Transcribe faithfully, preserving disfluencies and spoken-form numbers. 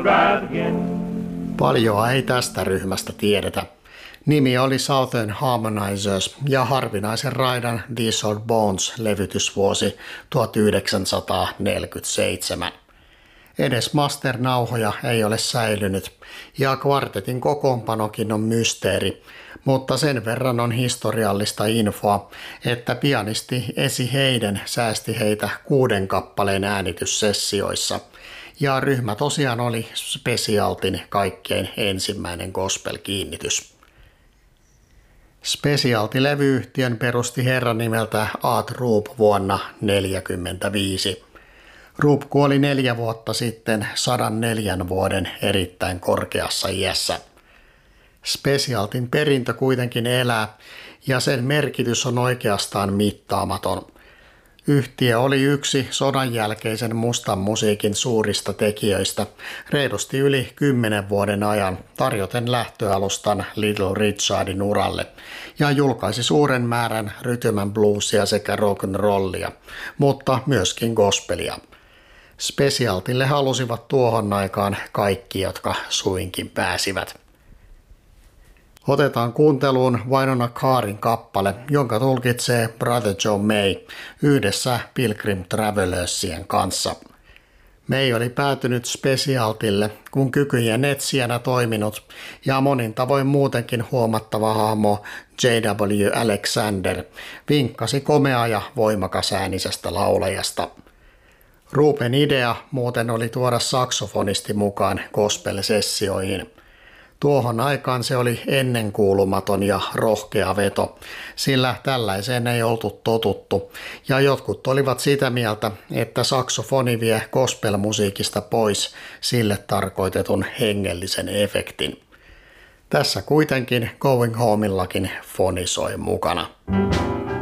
ride again. Paljoa ei tästä ryhmästä tiedetä. Nimi oli Southern Harmonizers ja harvinaisen raidan These Old Bones -levytysvuosi tuhatyhdeksänsataaneljäkymmentäseitsemän. Edes masternauhoja ei ole säilynyt ja kvartetin kokoonpanokin on mysteeri, mutta sen verran on historiallista infoa, että pianisti Esi Hayden säästi heitä kuuden kappaleen äänityssessioissa ja ryhmä tosiaan oli Specialtin kaikkein ensimmäinen gospel-kiinnitys. Specialty-levyyhtiön perusti herra nimeltä Art Rupe vuonna tuhatyhdeksänsataaneljäkymmentäviisi. Rupe kuoli neljä vuotta sitten sadan neljän vuoden erittäin korkeassa iässä. Specialtyn perintö kuitenkin elää ja sen merkitys on oikeastaan mittaamaton. Yhtiö oli yksi sodan jälkeisen mustan musiikin suurista tekijöistä reilusti yli kymmenen vuoden ajan tarjoten lähtöalustan Little Richardin uralle ja julkaisi suuren määrän rhythm and bluesia sekä rock'n'rollia, mutta myöskin gospelia. Specialtylle halusivat tuohon aikaan kaikki, jotka suinkin pääsivät. Otetaan kuunteluun Wynona Carrin kappale, jonka tulkitsee Brother Joe May yhdessä Pilgrim Travelersien kanssa. May oli päätynyt Specialtylle, kun kykyjen etsijänä toiminut ja monin tavoin muutenkin huomattava hahmo J W Alexander vinkkasi komea ja voimakas äänisestä laulajasta. Rupen idea muuten oli tuoda saksofonisti mukaan gospel-sessioihin. Tuohon aikaan se oli ennenkuulumaton ja rohkea veto, sillä tällaiseen ei oltu totuttu, ja jotkut olivat sitä mieltä, että saksofoni vie gospelmusiikista pois sille tarkoitetun hengellisen efektin. Tässä kuitenkin Going Homeillakin foni soi mukana.